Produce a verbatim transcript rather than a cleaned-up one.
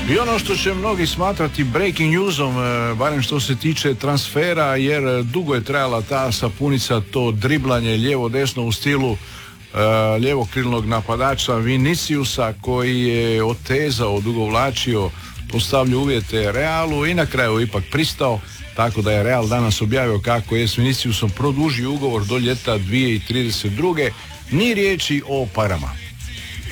I ono što će mnogi smatrati breaking newsom, barem što se tiče transfera, jer dugo je trajala ta sapunica, to driblanje lijevo-desno u stilu uh, lijevokrilnog napadača Viniciusa, koji je otezao, dugovlačio, postavljao uvjete Realu i na kraju ipak pristao, tako da je Real danas objavio kako je s Viniciusom produžio ugovor do ljeta dvije tisuće trideset druge. Ni riječi o parama.